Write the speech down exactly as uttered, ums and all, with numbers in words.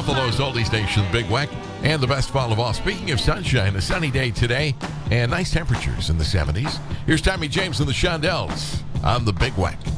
Buffalo's oldie station, Big Weck, and the best fall of all. Speaking of sunshine, a sunny day today and nice temperatures in the seventies. Here's Tommy James and the Shondells on the Big Weck.